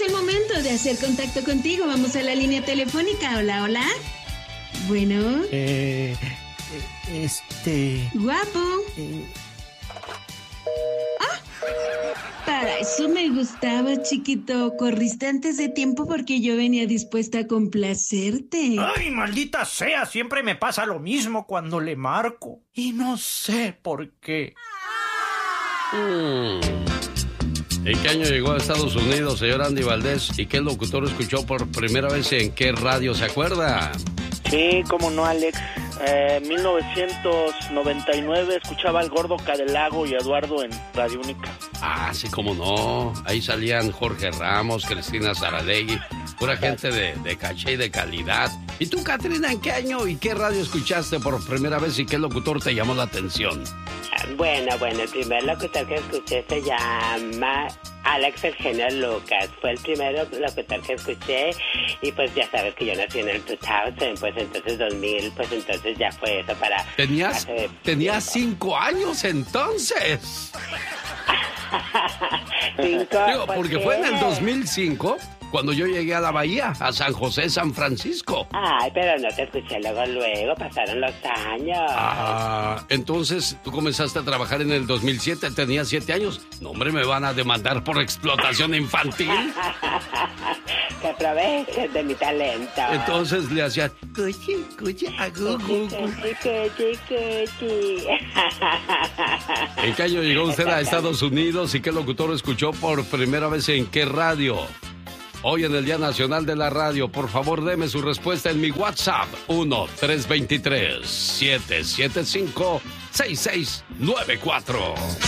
el momento de hacer contacto contigo. Vamos a la línea telefónica. Hola, hola. Bueno. Guapo. Para eso me gustaba, chiquito. Corriste antes de tiempo porque yo venía dispuesta a complacerte. Ay, maldita sea, siempre me pasa lo mismo cuando le marco. Y no sé por qué. ¿En qué año llegó a Estados Unidos, señor Andy Valdés? ¿Y qué locutor escuchó por primera vez en qué radio, se acuerda? Sí, cómo no, Alex. 1999 escuchaba al Gordo Cadelago y a Eduardo en Radio Única. Ah, sí, cómo no. Ahí salían Jorge Ramos, Cristina Saralegui, pura gente de caché y de calidad. ¿Y tú, Catrina, en qué año y qué radio escuchaste por primera vez y qué locutor te llamó la atención? Bueno, el primer locutor que escuché se llama Alex el Genio Lucas. Fue el primer locutor que escuché y pues ya sabes que yo nací en el 2000, pues entonces 2000, pues entonces ya fue eso para... Tenías 5 años entonces. Digo, porque fue en el 2005 cuando yo llegué a la Bahía, a San José, San Francisco. Ay, pero no te escuché luego, pasaron los años. Ah, entonces tú comenzaste a trabajar en el 2007, tenías 7 años. No, hombre, me van a demandar por explotación infantil. Que aproveches de mi talento. Entonces le hacía cuchi, agugu. ¿En qué año llegó usted a Estados Unidos y qué locutor escuchó por primera vez en qué radio? Hoy en el Día Nacional de la Radio, por favor, deme su respuesta en mi WhatsApp, 1-323-775-6694.